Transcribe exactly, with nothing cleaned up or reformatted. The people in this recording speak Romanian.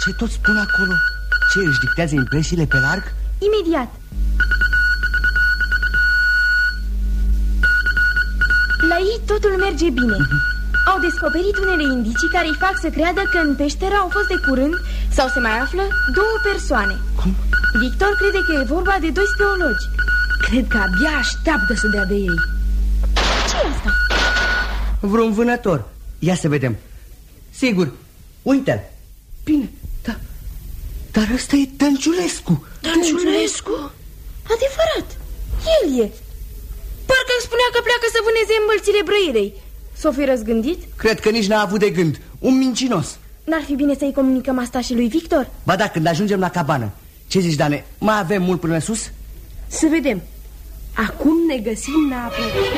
Ce tot spun acolo? Ce, își dictează impresiile pe larg? Imediat. La ei totul merge bine. Au descoperit unele indicii care îi fac să creadă că în peșteră au fost de curând, sau se mai află, două persoane. Cum? Victor crede că e vorba de doi speologi. Cred că abia așteaptă să dea de ei. Ce-i asta? Vreun vânător. Ia să vedem. Sigur, uite-l. Bine, da. Dar ăsta e Dănciulescu. Dănciulescu? Adevărat, el e. Parcă îmi spunea că pleacă să vâneze înmălțile Brăirei. S-o fi răzgândit? Cred că nici n-a avut de gând. Un mincinos. N-ar fi bine să-i comunicăm asta și lui Victor? Ba da, când ajungem la cabană. Ce zici, Dane? Mai avem mult până sus? Să vedem. Acum ne găsim la apă.